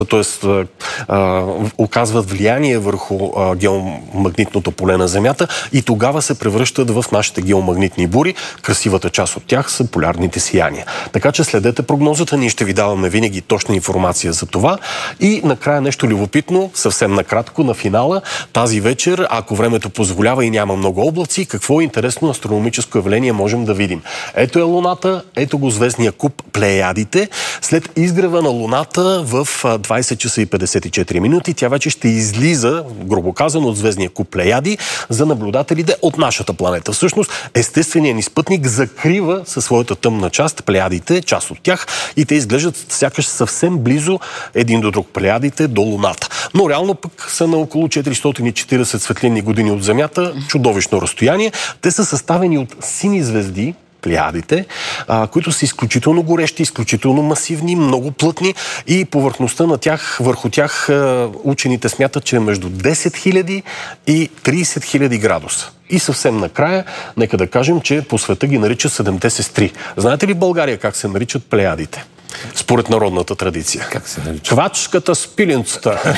т.е. оказват влияние върху геомагнитното поле на Земята и тогава се превръщат в нашите геомагнитни бури. Красивата част от тях са полярните сияния. Така че следете прогнозата, ние ще ви даваме винаги точна информация за това. И накрая нещо любопитно, съвсем накратко, на финала, тази вечер, ако времето позволява и няма много облаци, какво интересно астрономическо явление можем да видим. Ето е Луната, ето го звездния куп Плеядите. След изгрева на Луната в 20 часа и 54 минути, тя вече ще излиза, грубо казано, от звездния куп Плеяди за наблюдателите от нашата планета. Всъщност, естественият ни спътник закрива със своята тъмна част Плеядите, част от тях, и те изглеждат сякаш съвсем близо един до друг Плеядите до Луната. Но реално пък са на около 440 светлинни години от Земята, чудовищно разстояние. Те са съставени от сини звезди, Плеядите, които са изключително горещи, изключително масивни, много плътни и повърхността на тях, върху тях учените смятат, че е между 10 000 и 30 000 градуса. И съвсем накрая, нека да кажем, че по света ги наричат 7-те сестри. Знаете ли в България как се наричат Плеядите? Според народната традиция. Как се нарича? Квачката с пиленцата.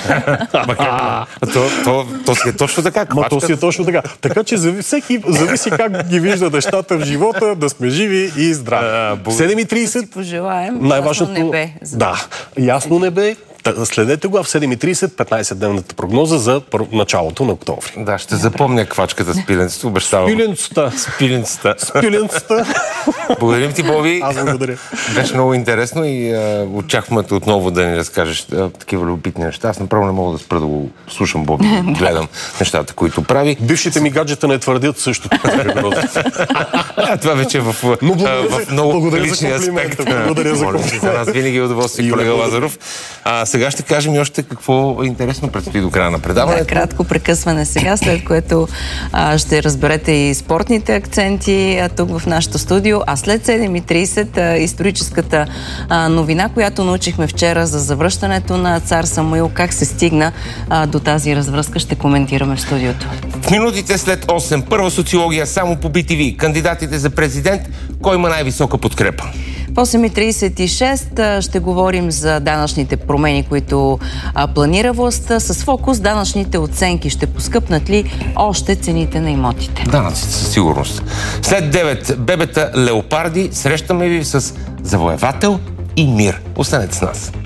То си е точно така. То си е точно така. Така че зависи как ги вижда нещата в живота, да сме живи и здрави. 7:30. Пожелаем най-важното ясно небе. Да, ясно небе. Следете го, а в 7:30 15-дневната прогноза за началото на октомври. Да, ще запомня квачката с пиленцето, обещавам. Спиленцата. Благодарим ти, Боби. Аз благодаря. Беше много интересно и очакваме отново да ни разкажеш такива любопитни неща. Аз направо не мога да спра да го слушам, Боби. Гледам нещата, които прави. Бившите ми гаджета не твърдят същото. Това вече е в много личния аспект. Благодаря за комплимента. За нас винаги е удоволствие, колега Лазаров. Сега ще кажем и още какво интересно предстои до края на предаването. Да, кратко прекъсване сега, след което ще разберете и спортните акценти тук в нашото студио. А след 7:30 историческата новина, която научихме вчера за завръщането на цар Самуил, как се стигна до тази развръзка, ще коментираме в студиото. В минутите след 8, първа социология само по BTV. Кандидатите за президент, кой има най-висока подкрепа? В 8:36 ще говорим за данъчните промени, които планира властта. С фокус данъчните оценки. Ще поскъпнат ли още цените на имотите? Данъците със сигурност. След 9 бебета леопарди срещаме ви с завоевател и мир. Останете с нас.